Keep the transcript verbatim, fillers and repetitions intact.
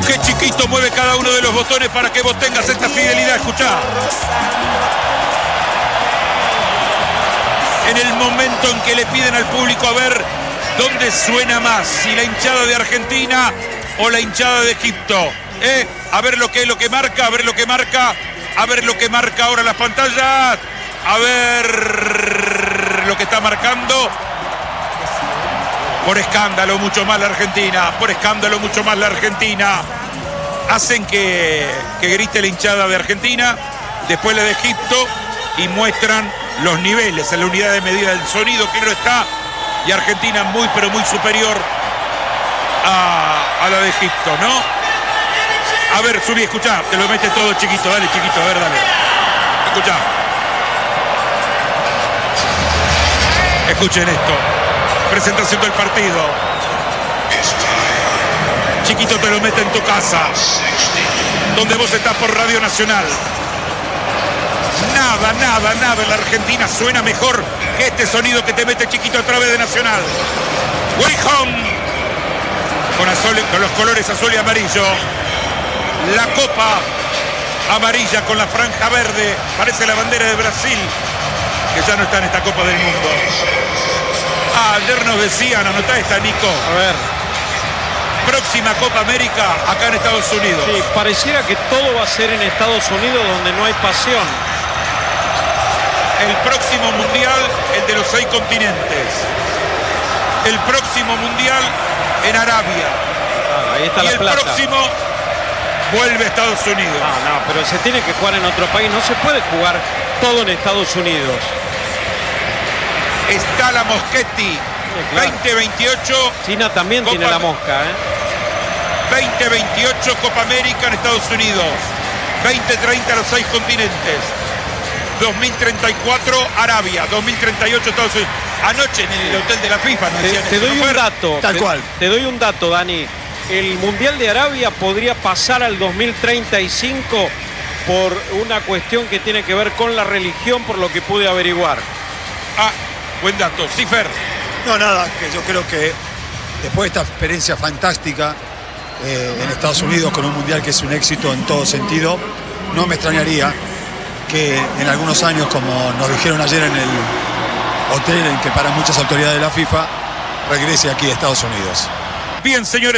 Qué chiquito mueve cada uno de los botones para que vos tengas esta fidelidad. Escuchá. En el momento en que le piden al público a ver dónde suena más, si la hinchada de Argentina o la hinchada de Egipto. ¿Eh? A ver lo que es lo que marca, a ver lo que marca, a ver lo que marca ahora las pantallas, a ver lo que está marcando. Por escándalo mucho más la Argentina, por escándalo mucho más la Argentina. Hacen que, que grite la hinchada de Argentina, después la de Egipto, y muestran los niveles en la unidad de medida del sonido, que no está, y Argentina muy pero muy superior a, a la de Egipto, ¿no? A ver, subí, escuchá, te lo metes todo chiquito, dale chiquito, a ver, dale. Escuchá. Escuchen esto. Presentación del partido. Chiquito te lo mete en tu casa, donde vos estás por Radio Nacional. Nada, nada, nada en la Argentina suena mejor que este sonido que te mete chiquito a través de Nacional. Way home. Con, azul, con los colores azul y amarillo. La copa amarilla con la franja verde. Parece la bandera de Brasil, que ya no está en esta Copa del Mundo. Ah, ayer nos decían, anotá esta, Nico. A ver. Próxima Copa América acá en Estados Unidos. Sí, pareciera que todo va a ser en Estados Unidos, donde no hay pasión. El próximo mundial, el de los seis continentes. El próximo mundial en Arabia. Ah, ahí está y la el plata. próximo vuelve a Estados Unidos. No, no, pero se tiene que jugar en otro país. No se puede jugar todo en Estados Unidos. Está la Mosquetti. Sí, claro. veinte veintiocho. China también Copa... tiene la mosca, ¿eh? veinte veintiocho Copa América en Estados Unidos. veinte treinta los seis continentes. dos mil treinta y cuatro Arabia. dos mil treinta y ocho Estados Unidos. Anoche en el hotel de la FIFA nos Te, decían te eso, doy ¿no? un dato. Tal te, cual. Te doy un dato, Dani. El Mundial de Arabia podría pasar al dos mil treinta y cinco por una cuestión que tiene que ver con la religión, por lo que pude averiguar. Ah, buen dato. Sí, Fer. No, nada, que yo creo que después de esta experiencia fantástica eh, en Estados Unidos con un mundial que es un éxito en todo sentido, no me extrañaría que en algunos años, como nos dijeron ayer en el hotel en que paran muchas autoridades de la FIFA, regrese aquí a Estados Unidos. Bien, señores.